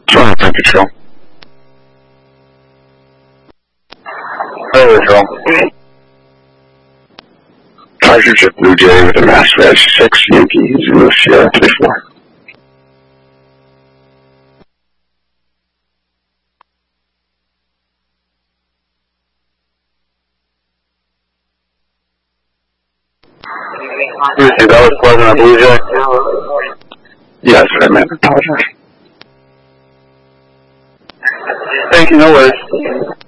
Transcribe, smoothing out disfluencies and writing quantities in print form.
Sorry, thank you, Joe. Hey, Joe. Tigers at Blue Jay with a mass red 6 Yankee 0 Sierra 34. That was Pleasant at Blue Jay? Yes, I meant apologize. Thank you, no worries.